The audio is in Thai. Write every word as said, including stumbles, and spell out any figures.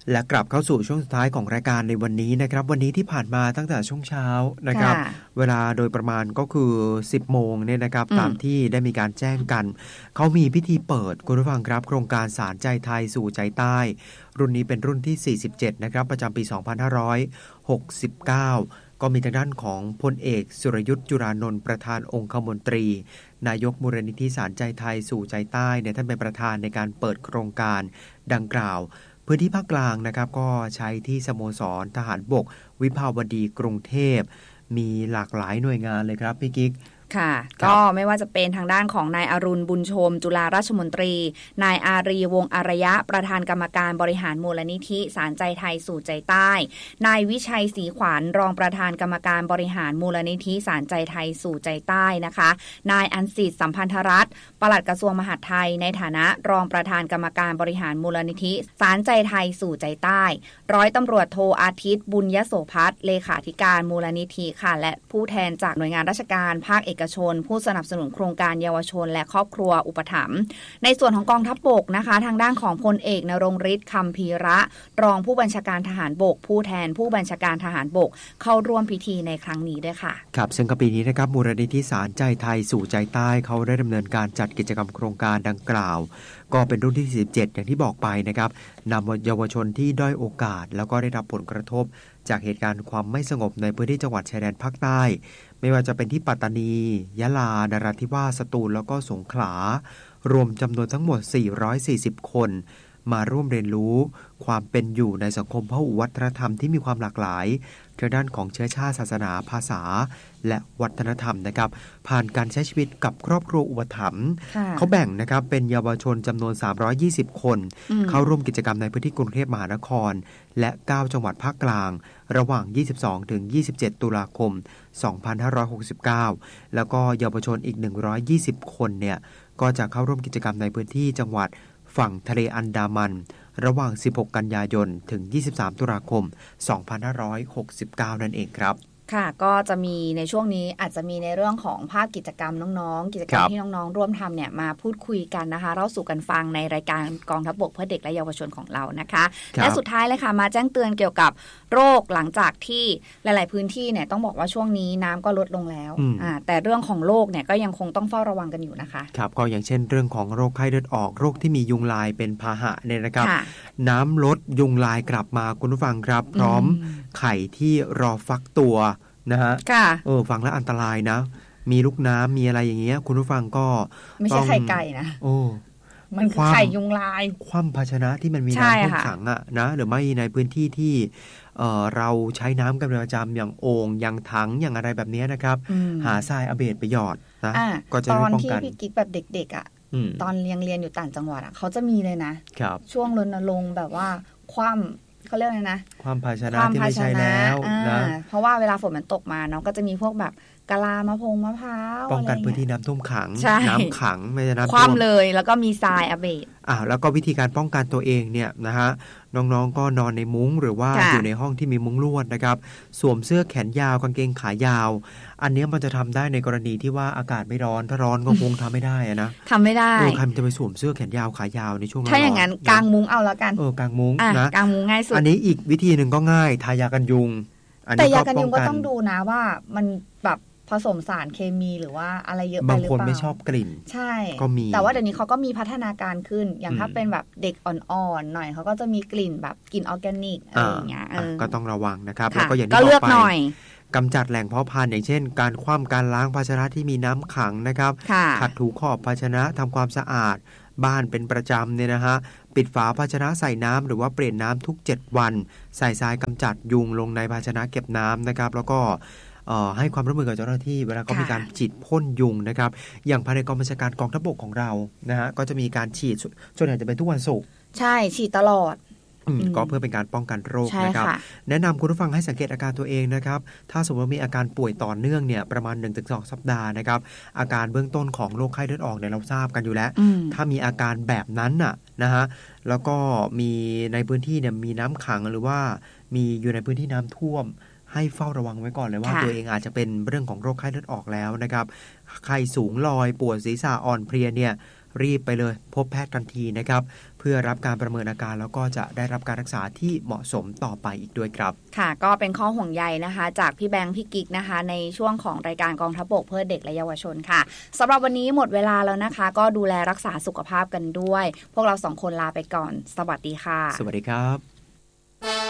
และกลับเข้าสู่ช่วงสุดท้ายของรายการในวันนี้นะครับวันนี้ที่ผ่านมาตั้งแต่ช่วงเช้านะครับเวลาโดยประมาณก็คือสิบโมงเนี่ยนะครับตามที่ได้มีการแจ้งกันเขามีพิธีเปิดคุณผู้ฟังครับโครงการสารใจไทยสู่ใจใต้รุ่นนี้เป็นรุ่นที่สี่สิบเจ็ดนะครับประจำปีสองพันห้าร้อยหกสิบเก้าก็มีทางด้านของพลเอกสุรยุทธ์จุรานนท์ประธานองคมนตรีนายกมูลนิธิสารใจไทยสู่ใจใต้เนี่ยท่านเป็นประธานในการเปิดโครงการดังกล่าวพื้นที่ภาคกลางนะครับก็ใช้ที่สโมสรทหารบกวิภาวดีกรุงเทพมีหลากหลายหน่วยงานเลยครับพี่กิ๊กค่ะก็ไม่ว่าจะเป็นทางด้านของนายอรุณบุญชมจุฬาราชมนตรีนายอารีวงศ์อารยะประธานกรรมการบริหารมูลนิธิสารใจไทยสู่ใจใต้นายวิชัยศรีขวัญรองประธานกรรมการบริหารมูลนิธิสารใจไทยสู่ใจใต้นะคะนายอันสิทธิ์สัมพันธรัตน์ปลัดกระทรวงมหาดไทยในฐานะรองประธานกรรมการบริหารมูลนิธิสารใจไทยสู่ใจใต้ร้อยตำรวจโทอาทิตย์บุญยโสภัทรเลขาธิการมูลนิธิค่ะและผู้แทนจากหน่วยงานราชการภาคเอกชนผู้สนับสนุนโครงการเยาวชนและครอบครัวอุปถัมภ์ในส่วนของกองทัพบกนะคะทางด้านของพลเอกณรงค์ฤทธิ์คำพีระรองผู้บัญชาการทหารบกผู้แทนผู้บัญชาการทหารบกเข้าร่วมพิธีในครั้งนี้ด้วยค่ะครับซึ่งปีนี้นะครับมูลนิธิสารใจไทยสู่ใจใต้เขาได้ดำเนินการจัดกิจกรรมโครงการดังกล่าวก็เป็นรุ่นที่สี่สิบเจ็ดอย่างที่บอกไปนะครับนำเยาวชนที่ด้อยโอกาสแล้วก็ได้รับผลกระทบจากเหตุการณ์ความไม่สงบในพื้นที่จังหวัดชายแดนภาคใต้ไม่ว่าจะเป็นที่ปัตตานียะลานราธิวาสสตูลแล้วก็สงขลารวมจำนวนทั้งหมดสี่ร้อยสี่สิบคนมาร่วมเรียนรู้ความเป็นอยู่ในสังคมพหุวัฒนธรรมที่มีความหลากหลายทางด้านของเชื้อชาติศาสนาภาษาและวัฒนธรรมนะครับผ่านการใช้ชีวิตกับครอบครัวอุปถัมภ์เขาแบ่งนะครับเป็นเยาวชนจำนวนสามร้อยยี่สิบคนเข้าร่วมกิจกรรมในพื้นที่กรุงเทพมหานครและเก้าจังหวัดภาคกลางระหว่าง ยี่สิบสองถึงยี่สิบเจ็ด ตุลาคม สองพันห้าร้อยหกสิบเก้า แล้วก็เยาวชนอีกหนึ่งร้อยยี่สิบคนเนี่ยก็จะเข้าร่วมกิจกรรมในพื้นที่จังหวัดฝั่งทะเลอันดามันระหว่างสิบหกกันยายนถึงยี่สิบสามตุลาคมสองพันห้าร้อยหกสิบเก้านั่นเองครับค่ะก็จะมีในช่วงนี้อาจจะมีในเรื่องของภาคกิจกรรมน้องๆกิจกรรมที่น้องๆร่วมทำเนี่ยมาพูดคุยกันนะคะเล่าสู่กันฟังในรายการกองทัพบกเพื่อเด็กและเยาวชนของเรานะคะและสุดท้ายเลยค่ะมาแจ้งเตือนเกี่ยวกับโรคหลังจากที่หลายๆพื้นที่เนี่ยต้องบอกว่าช่วงนี้น้ำก็ลดลงแล้วอ่าแต่เรื่องของโรคเนี่ยก็ยังคงต้องเฝ้าระวังกันอยู่นะคะครับก็อย่างเช่นเรื่องของโรคไข้เลือดออกโรคที่มียุงลายเป็นพาหะเนี่ยนะครับน้ำลดยุงลายกลับมาคุณผู้ฟังครับพร้อมไข่ที่รอฟักตัวนะฮะเออฟังแล้วอันตรายนะมีลูกน้ำมีอะไรอย่างเงี้ยคุณผู้ฟังก็ไม่ใช่ไข่ไก่นะโอ้มันคือไข่ยุงลายคว่ำภาชนะที่มันมีน้ำท่วมขังอ่ะนะหรือไม่ในพื้นที่ที่เออเราใช้น้ำกันเป็นประจำอย่างโอ่งอย่างถังอย่างอะไรแบบนี้นะครับหาทรายอเบดไปหยอดนะก็จะป้องกันตอนที่พี่กิ๊กแบบเด็กๆอ่ะตอนเรียนเรียนอยู่ต่างจังหวัดอ่ะเขาจะมีเลยนะช่วงรณรงค์แบบว่าคว่ำเขาเรียกอะไรนะความภาชนะที่ไม่ใช่แล้วนะเพราะว่าเวลาฝนมันตกมาเนาะก็จะมีพวกแบบกะลามะพงมะพร้าวป้องกันพื้นที่น้ำท่วมขังน้ำขังไม่ใช่น้ำท่วมคว่ำเลยแล้วก็มีทรายอเบดอ่าแล้วก็วิธีการป้องกันตัวเองเนี่ยนะฮะน้องๆก็นอนในมุ้งหรือว่าอยู่ในห้องที่มีมุ้งลวดนะครับสวมเสื้อแขนยาวกางเกงขายาวอันนี้มันจะทำได้ในกรณีที่ว่าอากาศไม่ร้อนถ้าร้อนก็คงทำไม่ได้นะทำไม่ได้ใครจะไปสวมเสื้อแขนยาวขายาวในช่วงร้อนถ้าอย่างนั้นกางมุ้งเอาแล้วกันเออกางมุ้งนะกางมุ้งง่ายสุดอันนี้อีกวิธีหนึ่งก็ง่ายทายากันยุงแต่ยากันยุงก็ต้องดูนะว่ามันแบบผสมสารเคมีหรือว่าอะไรเยอะไปหรือเปล่าบางคนไม่ชอบกลิ่นใช่ก็มีแต่ว่าเดี๋ยวนี้เขาก็มีพัฒนาการขึ้นอย่างถ้าเป็นแบบเด็กอ่อนๆหน่อยเขาก็จะมีกลิ่นแบบกลิ่นออร์แกนิกอะไรอย่างเงี้ยก็ต้องระวังนะครับแล้วก็อย่างที่บอกไปกำจัดแหล่งเพาะพันธุ์อย่างเช่นการคว่ำการล้างภาชนะที่มีน้ำขังนะครับขัดถูขอบภาชนะทำความสะอาดบ้านเป็นประจำเนี่ยนะฮะปิดฝาภาชนะใส่น้ำหรือว่าเปลี่ยนน้ำทุกเจ็ดวันใส่ทรายกำจัดยุงลงในภาชนะเก็บน้ำนะครับแล้วก็ให้ความร่วมมือกับเจ้าหน้าที่เวลาเขามีการฉีดพ่นยุงนะครับอย่างภายในกองบัญชาการกองทัพบกของเรานะฮะก็จะมีการฉีดส่วนใหญ่จะเป็นทุกวันศุกร์ใช่ฉีดตลอดก็เพื่อเป็นการป้องกันโรคนะครับแนะนำคุณผู้ฟังให้สังเกตอาการตัวเองนะครับถ้าสมมติว่ามีอาการป่วยต่อเนื่องเนี่ยประมาณ หนึ่งถึงสอง สัปดาห์นะครับอาการเบื้องต้นของโรคไข้เลือดออกเนี่ยเราทราบกันอยู่แล้วถ้ามีอาการแบบนั้นน่ะนะฮะแล้วก็มีในพื้นที่เนี่ยมีน้ำขังหรือว่ามีอยู่ในพื้นที่น้ำท่วมให้เฝ้าระวังไว้ก่อนเลยว่าตัวเองอาจจะเป็นเรื่องของโรคไข้เลือดออกแล้วนะครับไข้สูงลอยปวดศีรษะอ่อนเพลียเนี่ยรีบไปเลยพบแพทย์ทันทีนะครับเพื่อรับการประเมินอาการแล้วก็จะได้รับการรักษาที่เหมาะสมต่อไปอีกด้วยครับค่ะก็เป็นข้อห่วงใยนะคะจากพี่แบงค์พี่กิ๊กนะคะในช่วงของรายการกองทัพบกเพื่อเด็กและเยาวชนค่ะสำหรับวันนี้หมดเวลาแล้วนะคะก็ดูแลรักษาสุขภาพกันด้วยพวกเราสองคนลาไปก่อนสวัสดีค่ะสวัสดีครับ